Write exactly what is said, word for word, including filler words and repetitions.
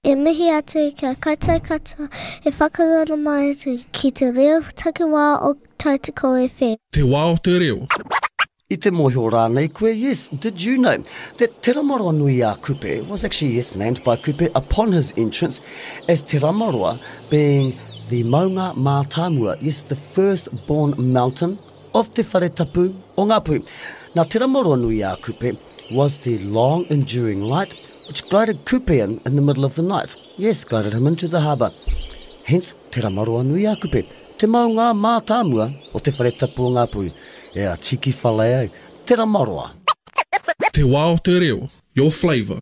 E mihi atu kia koutou katoa e whakarara mai atu ki te reo takiwā o Tautoko F M. Te wā o te reo. I te mōhio rānei koe, yes, did you know that Te Ramaroa Nui a Kupe was actually, yes, named by Kupe upon his entrance as Te Ramaroa, being the Maunga Mātāmua, yes, the first-born mountain of Te Whare Tapu o Ngāpuhi. Now, Te Ramaroa Nui a Kupe was the long-enduring light which guided Kupe in, in the middle of the night. Yes, guided him into the harbour. Hence, Te Ramaroa Nui a Kupe, Te Maunga Mātāmua o Te Whare Tapu o Ngāpuhi. E a tiki whale au, Te Ramaroa. Te wā o te reo, your flavour.